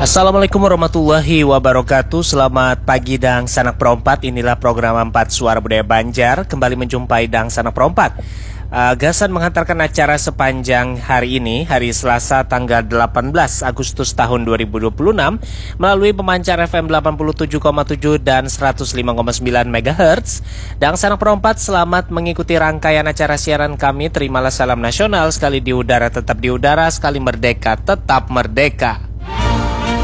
Assalamualaikum warahmatullahi wabarakatuh. Selamat pagi Dang Sanak Perompat. Inilah program 4 Suara Budaya Banjar. Kembali menjumpai Dang Sanak Perompat. Gasan menghantarkan acara sepanjang hari ini, hari Selasa tanggal 18 Agustus tahun 2026 melalui pemancar FM 87,7 dan 105,9 MHz. Dang Sanak Perompat, selamat mengikuti rangkaian acara siaran kami. Terimalah salam nasional, sekali di udara tetap di udara, sekali merdeka tetap merdeka.